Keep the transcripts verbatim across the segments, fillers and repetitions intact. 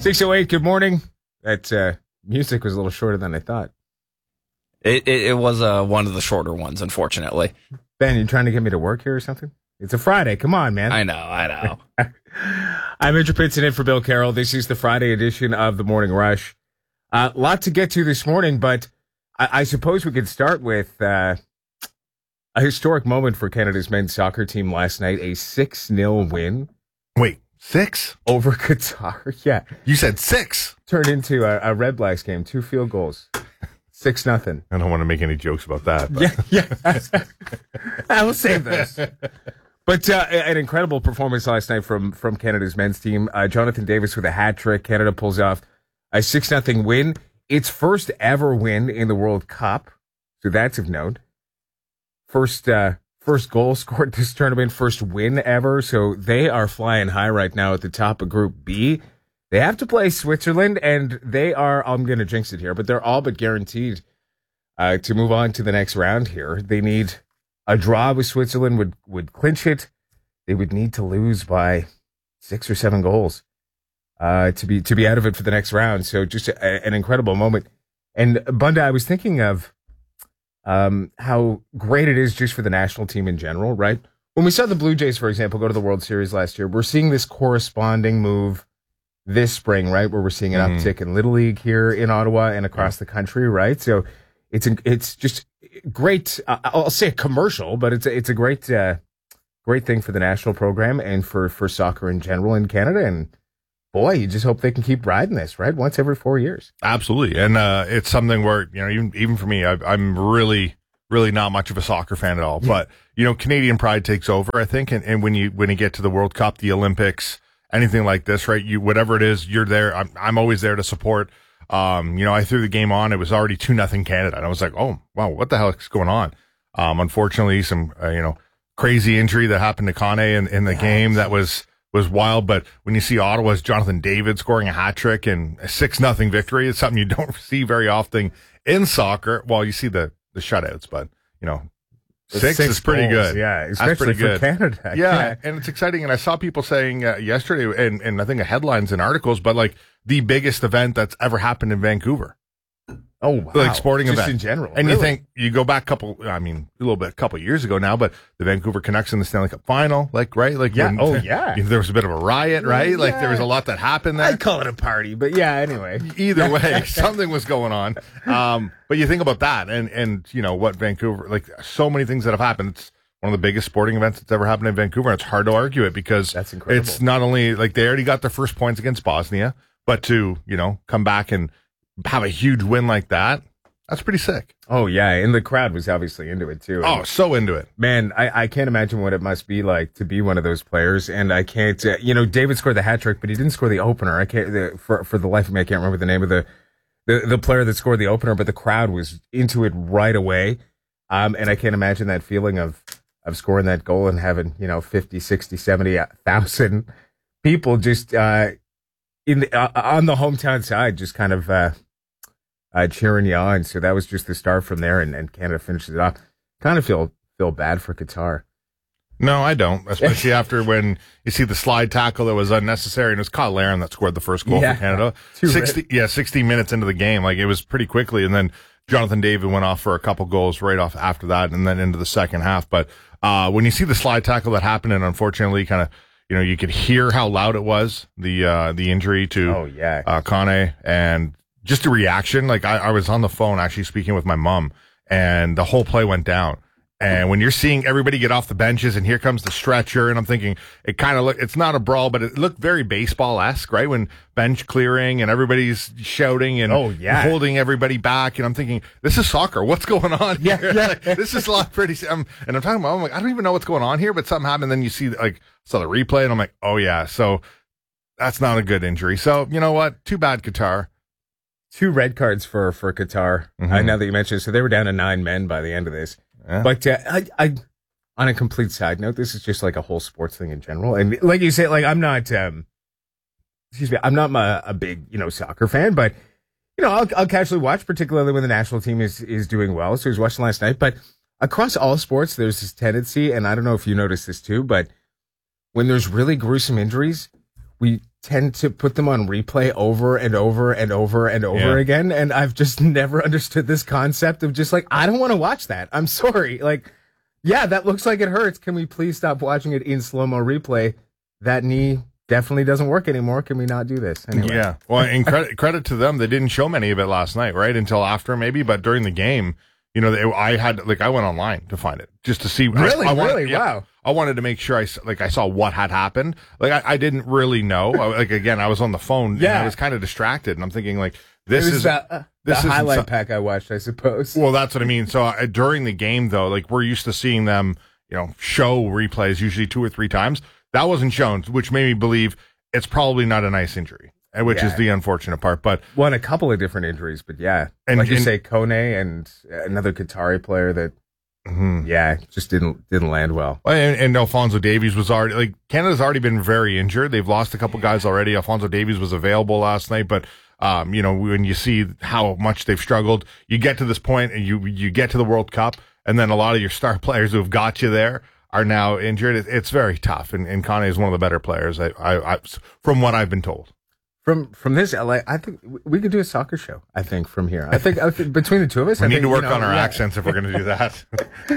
six oh eight, good morning. That uh, music was a little shorter than I thought. It it, it was uh, one of the shorter ones, unfortunately. Ben, you trying to get me to work here or something? It's a Friday. Come on, man. I know, I know. I'm Andrew Pinson in for Bill Carroll. This is the Friday edition of the Morning Rush. A uh, lot to get to this morning, but I, I suppose we could start with uh, a historic moment for Canada's men's soccer team last night, a six nil win. Wait, six? Over Qatar, yeah. You said six. Turned into a, a Red Blacks game, two field goals. Six nothing. I don't want to make any jokes about that. But. Yeah, yeah. I will save this. But uh, an incredible performance last night from from Canada's men's team. Uh, Jonathan Davis with a hat trick. Canada pulls off a six nothing win. Its first ever win in the World Cup. So that's of note. First uh, first goal scored this tournament. First win ever. So they are flying high right now at the top of Group B. They have to play Switzerland, and they are, I'm going to jinx it here, but they're all but guaranteed uh, to move on to the next round here. They need a draw with Switzerland would, would clinch it. They would need to lose by six or seven goals uh, to be to be out of it for the next round. So just a, an incredible moment. And Bunda, I was thinking of um, how great it is just for the national team in general, right? When we saw the Blue Jays, for example, go to the World Series last year, we're seeing this corresponding move this spring, right, where we're seeing an mm. uptick in Little League here in Ottawa and across the country, right? So it's it's just great. Uh, I'll say a commercial, but it's a, it's a great uh, great thing for the national program and for, for soccer in general in Canada. And boy, you just hope they can keep riding this, right? Once every four years. Absolutely, and uh, it's something where you know even even for me, I, I'm really really not much of a soccer fan at all. Yeah. But you know, Canadian pride takes over, I think, and, and when you when you get to the World Cup, the Olympics, anything like this, right? You, whatever it is, you're there. I'm, I'm always there to support. Um, you know, I threw the game on. It was already two nothing Canada. And I was like, oh, wow, what the hell is going on? Um, unfortunately, some, uh, you know, crazy injury that happened to Kane in, in the yes. game that was, was wild. But when you see Ottawa's Jonathan David scoring a hat trick and a six nothing victory, it's something you don't see very often in soccer. Well, you see the, the shutouts, but, you know, Six, six is pretty goals, good. Yeah, especially That's pretty for good. Canada. Yeah, yeah, and it's exciting. And I saw people saying uh, yesterday, and, and I think the headlines and articles, but like the biggest event that's ever happened in Vancouver. Oh, wow. Like sporting Just event. in general. And really? you think, you go back a couple, I mean, a little bit, a couple years ago now, but the Vancouver Canucks in the Stanley Cup final, like, right? Like, yeah. when, Oh, yeah. There was a bit of a riot, right? Yeah. Like, there was a lot that happened there. I'd call it a party, but yeah, anyway. Either way, something was going on. Um, but you think about that and, and, you know, what Vancouver, like, so many things that have happened. It's one of the biggest sporting events that's ever happened in Vancouver. And it's hard to argue it because that's incredible. It's not only like they already got their first points against Bosnia, but to, you know, come back and have a huge win like that, that's pretty sick. Oh, yeah. And the crowd was obviously into it, too. Oh, and, so into it. Man, I, I can't imagine what it must be like to be one of those players. And I can't, uh, you know, David scored the hat trick, but he didn't score the opener. I can't, the, for, for the life of me, I can't remember the name of the, the, the player that scored the opener, but the crowd was into it right away. Um, and I can't imagine that feeling of, of scoring that goal and having, you know, fifty, sixty, seventy thousand people just, uh, in the, uh, on the hometown side, just kind of, uh, uh, cheering you on. So that was just the start from there, and, and Canada finishes it off. Kind of feel, feel bad for Qatar. No, I don't, especially after when you see the slide tackle that was unnecessary, and it was Kyle Larin that scored the first goal yeah. for Canada. sixty, red. yeah, sixty minutes into the game. Like, it was pretty quickly, and then Jonathan David went off for a couple goals right off after that, and then into the second half. But uh, when you see the slide tackle that happened, and unfortunately, kind of, you know, you could hear how loud it was, the uh, the injury to oh, yeah. uh, Kane, and just the reaction. Like, I, I was on the phone actually speaking with my mom, and the whole play went down. And when you're seeing everybody get off the benches and here comes the stretcher, and I'm thinking it kind of look, it's not a brawl, but it looked very baseball-esque, right? When bench clearing and everybody's shouting and oh, yeah. holding everybody back. And I'm thinking, this is soccer. What's going on here? Yeah, yeah. Like, this is a lot pretty, um, and I'm talking about, I'm like, I don't even know what's going on here, but something happened. And then you see, like, saw the replay and I'm like, oh yeah. So that's not a good injury. So you know what? Too bad, Qatar. Two red cards for, for Qatar. Mm-hmm. Uh, now that you mentioned it. So they were down to nine men by the end of this. Yeah. But uh, I, I, on a complete side note, this is just like a whole sports thing in general. And like you say, like I'm not, um, excuse me, I'm not my, a big, you know, soccer fan, but you know, I'll, I'll casually watch, particularly when the national team is, is doing well. So I was watching last night, but across all sports, there's this tendency, and I don't know if you noticed this too, but when there's really gruesome injuries, we tend to put them on replay over and over and over and over Yeah. again. And I've just never understood this concept of just like, I don't want to watch that. I'm sorry. Like, yeah, that looks like it hurts. Can we please stop watching it in slow-mo replay? That knee definitely doesn't work anymore. Can we not do this? Anyway. Yeah. Well, and credit, credit to them. They didn't show many of it last night, right? Until after maybe, but during the game, you know, they, I had, like, I went online to find it just to see. Really? I, I wanted, really? yeah, Wow. I wanted to make sure I, s- like, I saw what had happened. Like, I, I didn't really know. I- Like, again, I was on the phone. Yeah. And I was kind of distracted. And I'm thinking, like, It this was is. the, uh, this the isn't highlight so- pack I watched, I suppose. Well, that's what I mean. So uh, during the game, though, like, we're used to seeing them, you know, show replays usually two or three times. That wasn't shown, which made me believe it's probably not a nice injury, and which Yeah. is the unfortunate part. But Won a couple of different injuries, but yeah. And- like you and- say, Kone and another Qatari player that, mhm. yeah, just didn't didn't land well. and, and Alfonso Davies was already, like, Canada's already been very injured. They've lost a couple guys already. Alfonso Davies was available last night, but um, you know, when you see how much they've struggled, you get to this point and you you get to the World Cup, and then a lot of your star players who have got you there are now injured. It, it's very tough, and, and Kane is one of the better players, I, I, I, from what I've been told. From from this, like, I think we could do a soccer show. I think from here, I think, I think between the two of us, We I need think, to work you know, on our yeah. accents if we're going to do that.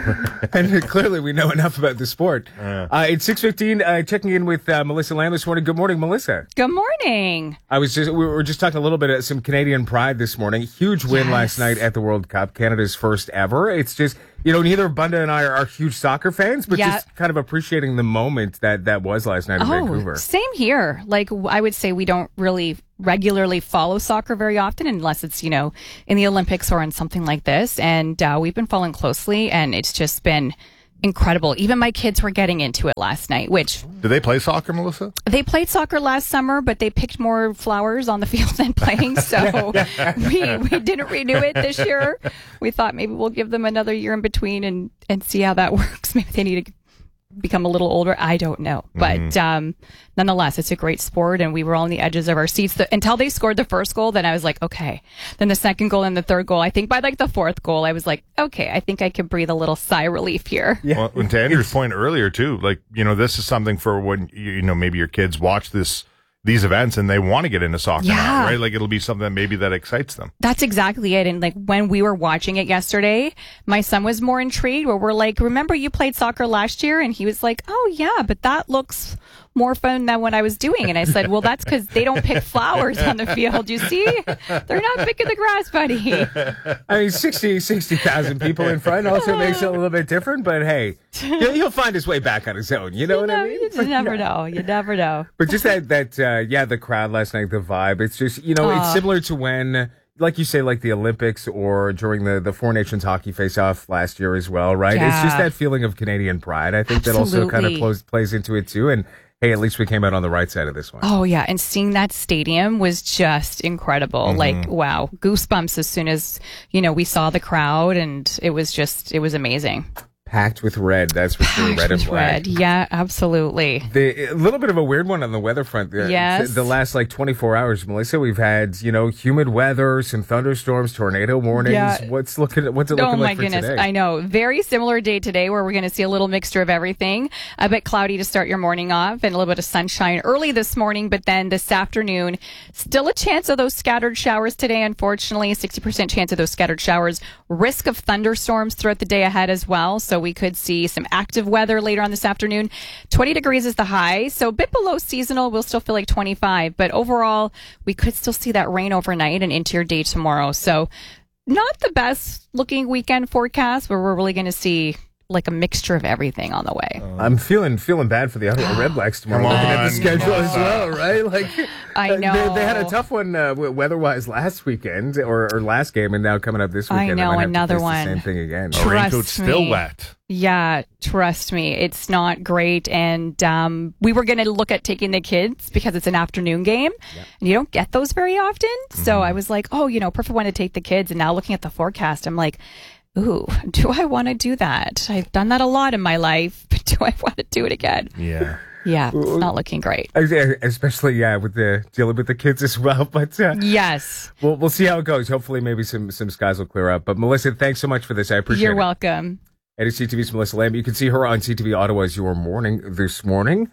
And clearly, we know enough about the sport. Yeah. Uh, it's six fifteen. Uh, checking in with uh, Melissa Lamb this morning. Good morning, Melissa. Good morning. I was just we were just talking a little bit of some Canadian pride this morning. Huge win Yes. last night at the World Cup, Canada's first ever. It's just, you know, neither Bunda and I are, are huge soccer fans, but Yeah. just kind of appreciating the moment that that was last night in Vancouver. Oh, same here. Like, w- I would say we don't really regularly follow soccer very often unless it's, you know, in the Olympics or in something like this. And uh, we've been following closely, and it's just been incredible. Even my kids were getting into it last night, which Do they play soccer, Melissa? they played soccer last summer, but they picked more flowers on the field than playing. So we, we didn't renew it this year. We thought maybe we'll give them another year in between and, and see how that works. Maybe they need to become a little older. I don't know. But um, nonetheless, it's a great sport, and we were on the edges of our seats the, until they scored the first goal. Then I was like, okay. Then the second goal and the third goal. I think by like the fourth goal, I was like, okay, I think I can breathe a little sigh of relief here. Yeah. Well, and to Andrew's point earlier too, like, you know, this is something for when you you know maybe your kids watch this these events and they want to get into soccer, now, Yeah. right? Like, it'll be something that maybe that excites them. That's exactly it. And like when we were watching it yesterday, my son was more intrigued where we're like, remember you played soccer last year? And he was like, oh yeah, but that looks more fun than what I was doing. And I said, well, that's because they don't pick flowers on the field. You see, they're not picking the grass, buddy. I mean, sixty thousand people in front also makes it a little bit different, but hey, he'll, he'll find his way back on his own. You know You what know, I mean? you just never know. You never know. But just that, that uh, yeah, the crowd last night, the vibe. It's just, you know, it's Aw. similar to when, like you say, like the Olympics or during the, the Four Nations hockey face-off last year as well, right? It's just Yeah. that feeling of Canadian pride. I think that also kind of Absolutely. plays, plays into it too. And hey, at least we came out on the right side of this one. Oh yeah, and seeing that stadium was just incredible. Like wow, goosebumps as soon as, you know, we saw the crowd, and it was just it was amazing. Packed with red, that's for sure, Packed red and with black. red. Yeah, absolutely. The, a little bit of a weird one on the weather front. The, Yes. The last like twenty-four hours, Melissa, we've had, you know, humid weather, some thunderstorms, tornado warnings. Yeah. What's looking, what's it looking Oh my like for goodness, today? I know. Very similar day today where we're going to see a little mixture of everything. A bit cloudy to start your morning off and a little bit of sunshine early this morning, but then this afternoon, still a chance of those scattered showers today, unfortunately. sixty percent chance of those scattered showers. Risk of thunderstorms throughout the day ahead as well, so we could see some active weather later on this afternoon. twenty degrees is the high, so a bit below seasonal. We'll still feel like twenty-five, but overall, we could still see that rain overnight and into your day tomorrow. So not the best looking weekend forecast, but we're really going to see like a mixture of everything on the way. I'm feeling feeling bad for the Ottawa Red Blacks tomorrow. Come Looking at the on, schedule as Melissa. well, right? Like I uh, know. they, they had a tough one uh, weather-wise last weekend or, or last game, and now coming up this I weekend, they know, might have to another face one. The same thing again. True. The raincoat's Trust still me. wet. Yeah, trust me, it's not great. And um, we were going to look at taking the kids because it's an afternoon game, and you don't get those very often. So I was like, oh, you know, perfect one to take the kids. And now looking at the forecast, I'm like, ooh, do I want to do that? I've done that a lot in my life, but do I want to do it again? Yeah. Yeah, it's not looking great. Especially, yeah, with the dealing with the kids as well. But uh, Yes, we'll we'll see how it goes. Hopefully, maybe some some skies will clear up. But Melissa, thanks so much for this. I appreciate you're it. welcome. It is C T V's Melissa Lamb. You can see her on C T V Ottawa's Your Morning this morning.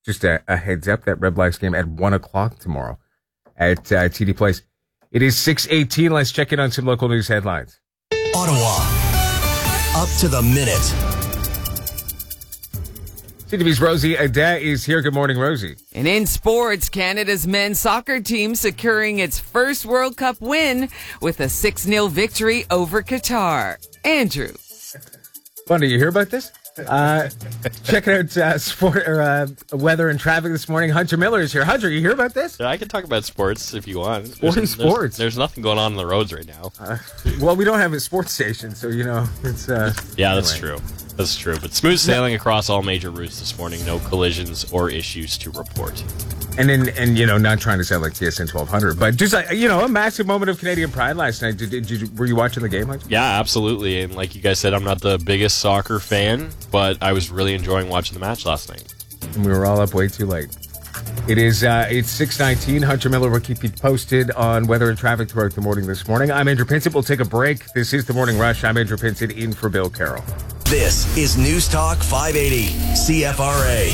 Just a, a heads up, that Red Blacks game at one o'clock tomorrow at uh, T D Place. It is six eighteen. Let's check in on some local news headlines. Ottawa, up to the minute. C T V's Rosie Adair is here. Good morning, Rosie. And in sports, Canada's men's soccer team securing its first World Cup win with a six nil victory over Qatar. Andrew. Fun, do you hear about this? Uh, checking out uh, sport or uh, weather and traffic this morning. Hunter Miller is here. Hunter, you hear about this? Yeah, I can talk about sports if you want. Sporty there's, sports. There's, there's nothing going on on the roads right now. Uh, well, we don't have a sports station, so you know it's. Uh, yeah, that's anyway. true. That's true. But smooth sailing across all major routes this morning. No collisions or issues to report. And then, and you know, not trying to sound like T S N twelve hundred, but just like, you know, a massive moment of Canadian pride last night. Did, did you, were you watching the game, Hunter? Yeah, absolutely. And like you guys said, I'm not the biggest soccer fan, but I was really enjoying watching the match last night. And we were all up way too late. It is, uh, it's six nineteen. Hunter Miller will keep you posted on weather and traffic throughout the morning this morning. I'm Andrew Pinsett. We'll take a break. This is the Morning Rush. I'm Andrew Pinsett in for Bill Carroll. This is News Talk five eighty C F R A.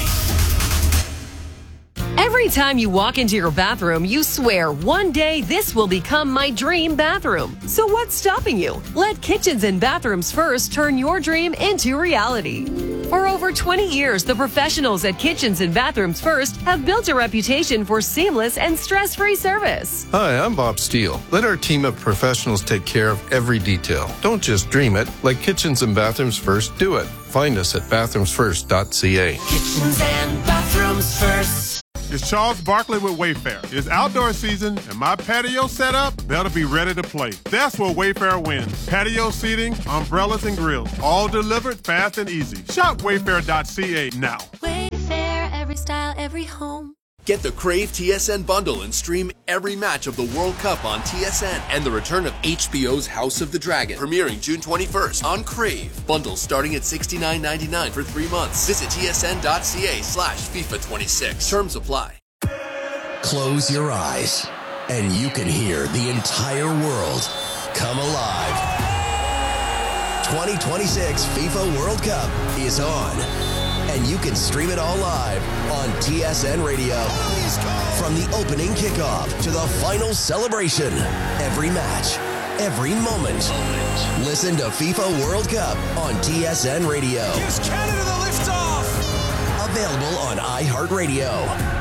Every time you walk into your bathroom, you swear, one day this will become my dream bathroom. So what's stopping you? Let Kitchens and Bathrooms First turn your dream into reality. For over twenty years, the professionals at Kitchens and Bathrooms First have built a reputation for seamless and stress-free service. Hi, I'm Bob Steele. Let our team of professionals take care of every detail. Don't just dream it. Let Kitchens and Bathrooms First do it. Find us at bathrooms first dot c a. Kitchens and Bathrooms First. It's Charles Barkley with Wayfair. It's outdoor season, and my patio setup better be ready to play. That's where Wayfair wins. Patio seating, umbrellas, and grills. All delivered fast and easy. Shop wayfair dot c a now. Wayfair, every style, every home. Get the Crave T S N bundle and stream every match of the World Cup on T S N and the return of H B O's House of the Dragon, premiering June twenty-first on Crave. Bundles starting at sixty-nine ninety-nine for three months. Visit T S N dot c a slash FIFA twenty-six. Terms apply. Close your eyes, and you can hear the entire world come alive. twenty twenty-six FIFA World Cup is on, and you can stream it all live on T S N Radio. From the opening kickoff to the final celebration, every match, every moment. Listen to FIFA World Cup on T S N Radio. Gives Canada the liftoff. Available on iHeartRadio.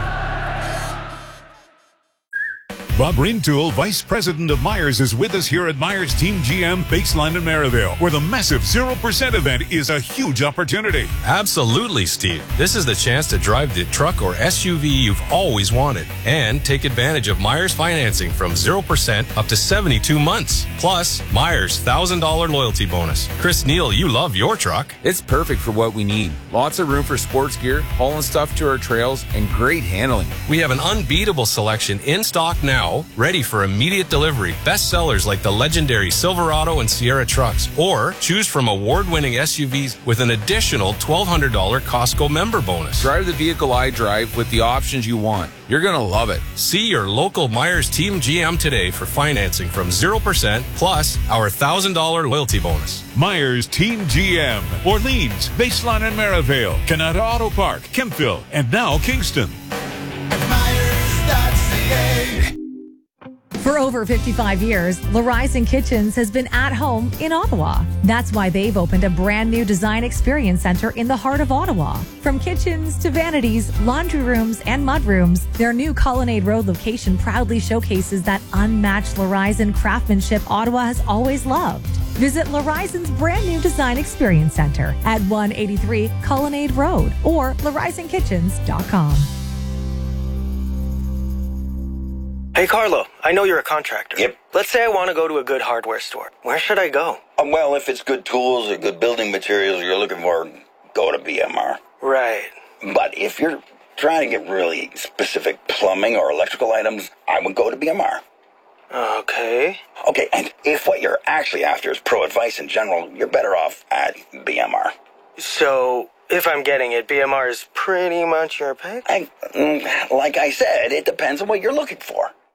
Bob Rintoul, Vice President of Myers, is with us here at Myers Team G M Baseline in Maryville, where the massive zero percent event is a huge opportunity. Absolutely, Steve. This is the chance to drive the truck or S U V you've always wanted and take advantage of Myers financing from zero percent up to seventy-two months. Plus, Myers' one thousand dollars loyalty bonus. Chris Neal, you love your truck. It's perfect for what we need. Lots of room for sports gear, hauling stuff to our trails, and great handling. We have an unbeatable selection in stock now, ready for immediate delivery. Best sellers like the legendary Silverado and Sierra trucks, or choose from award-winning S U Vs with an additional twelve hundred dollars Costco member bonus. Drive the vehicle I drive with the options you want. You're going to love it. See your local Myers Team G M today for financing from zero percent plus our one thousand dollars loyalty bonus. Myers Team G M, Orleans, Baseline and Maryville, Canada Auto Park, Kempville, and now Kingston. Myers dot c a. For over fifty-five years, Larizon Kitchens has been at home in Ottawa. That's why they've opened a brand new design experience center in the heart of Ottawa. From kitchens to vanities, laundry rooms, and mudrooms, their new Colonnade Road location proudly showcases that unmatched Larizon craftsmanship Ottawa has always loved. Visit Larizon's brand new design experience center at one eighty-three Colonnade Road or larizon kitchens dot com. Hey, Carlo, I know you're a contractor. Yep. Let's say I want to go to a good hardware store. Where should I go? Um, well, if it's good tools or good building materials you're looking for, go to B M R. Right. But if you're trying to get really specific plumbing or electrical items, I would go to B M R. Okay. Okay, and if what you're actually after is pro advice in general, you're better off at B M R. So, if I'm getting it, B M R is pretty much your pick? I, mm, like I said, it depends on what you're looking for.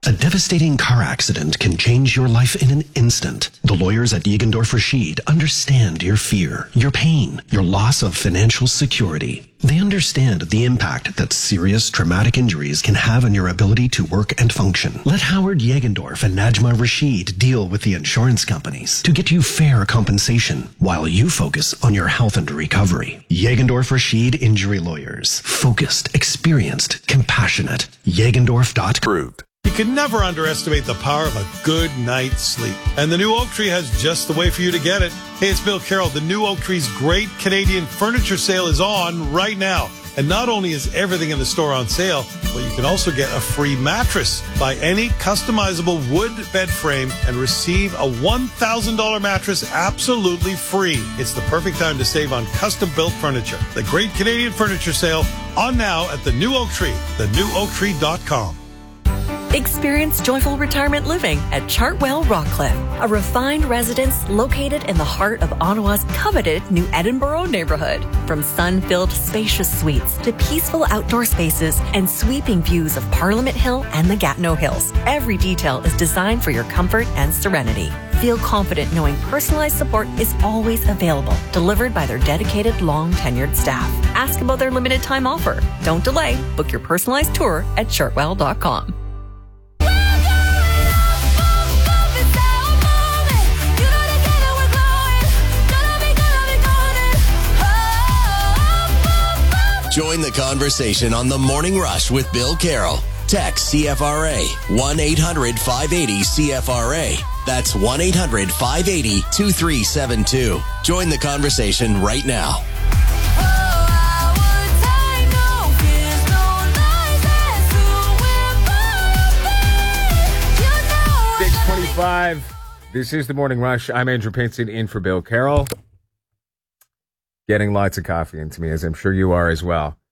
A devastating car accident can change your life in an instant. The lawyers at Jägendorf Rashid understand your fear, your pain, your loss of financial security. They understand the impact that serious traumatic injuries can have on your ability to work and function. Let Howard Jägendorf and Najma Rashid deal with the insurance companies to get you fair compensation while you focus on your health and recovery. Jägendorf Rashid Injury Lawyers. Focused, experienced, compassionate. Jägendorf dot com. You can never underestimate the power of a good night's sleep. And the new Oak Tree has just the way for you to get it. Hey, it's Bill Carroll. The new Oak Tree's great Canadian furniture sale is on right now. And not only is everything in the store on sale, but you can also get a free mattress. Buy any customizable wood bed frame and receive a one thousand dollars mattress absolutely free. It's the perfect time to save on custom-built furniture. The great Canadian furniture sale on now at the new Oak Tree, the new oak tree dot com. Experience joyful retirement living at Chartwell Rockcliffe, a refined residence located in the heart of Ottawa's coveted New Edinburgh neighborhood. From sun-filled spacious suites to peaceful outdoor spaces and sweeping views of Parliament Hill and the Gatineau Hills, every detail is designed for your comfort and serenity. Feel confident knowing personalized support is always available, delivered by their dedicated, long-tenured staff. Ask about their limited time offer. Don't delay. Book your personalized tour at chartwell dot com. Join the conversation on The Morning Rush with Bill Carroll. Text C F R A one eight hundred five eighty C F R A. That's one eight hundred five eighty two three seven two. Join the conversation right now. six twenty-five. This is The Morning Rush. I'm Andrew Pinson in for Bill Carroll. Getting lots of coffee into me, as I'm sure you are as well.